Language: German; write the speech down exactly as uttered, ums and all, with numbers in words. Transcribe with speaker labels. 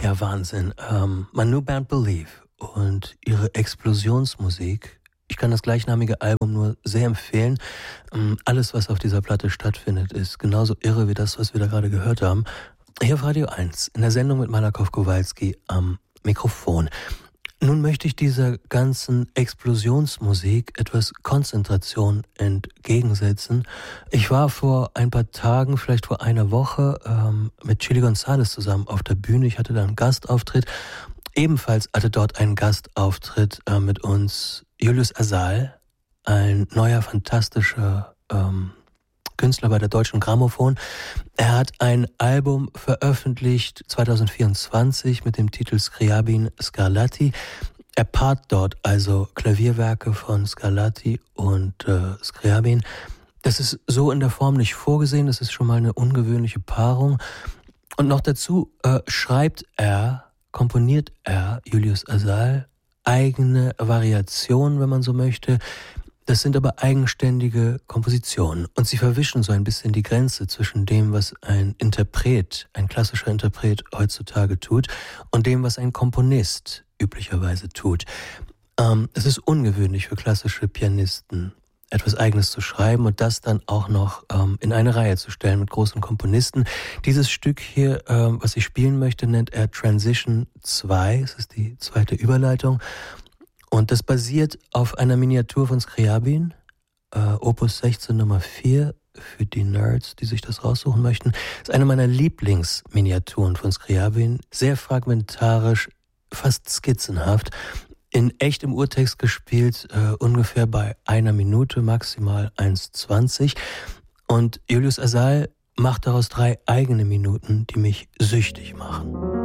Speaker 1: Ja, Wahnsinn. Ähm, Manu Band Believe und ihre Explosionsmusik. Ich kann das gleichnamige Album nur sehr empfehlen. Ähm, alles, was auf dieser Platte stattfindet, ist genauso irre wie das, was wir da gerade gehört haben. Hier auf Radio eins, in der Sendung mit Malakow Kowalski am Mikrofon. Nun möchte ich dieser ganzen Explosionsmusik etwas Konzentration entgegensetzen. Ich war vor ein paar Tagen, vielleicht vor einer Woche, ähm, mit Chili González zusammen auf der Bühne. Ich hatte da einen Gastauftritt. Ebenfalls hatte dort einen Gastauftritt äh, mit uns Julius Asal, ein neuer, fantastischer ähm, Künstler bei der Deutschen Grammophon. Er hat ein Album veröffentlicht zwanzig vierundzwanzig mit dem Titel Scriabin Scarlatti. Er paart dort also Klavierwerke von Scarlatti und äh, Scriabin. Das ist so in der Form nicht vorgesehen, das ist schon mal eine ungewöhnliche Paarung. Und noch dazu äh, schreibt er, komponiert er, Julius Asal, eigene Variationen, wenn man so möchte. Das sind aber eigenständige Kompositionen und sie verwischen so ein bisschen die Grenze zwischen dem, was ein Interpret, ein klassischer Interpret heutzutage tut und dem, was ein Komponist üblicherweise tut. Ähm, es ist ungewöhnlich für klassische Pianisten, etwas Eigenes zu schreiben und das dann auch noch ähm, in eine Reihe zu stellen mit großen Komponisten. Dieses Stück hier, ähm, was ich spielen möchte, nennt er Transition zwei. Es ist die zweite Überleitung. Und das basiert auf einer Miniatur von Scriabin, äh, Opus sechzehn Nummer vier, für die Nerds, die sich das raussuchen möchten. Das ist eine meiner Lieblingsminiaturen von Scriabin, sehr fragmentarisch, fast skizzenhaft, in echtem Urtext gespielt, äh, ungefähr bei einer Minute, maximal eins zwanzig. Und Julius Asal macht daraus drei eigene Minuten, die mich süchtig machen.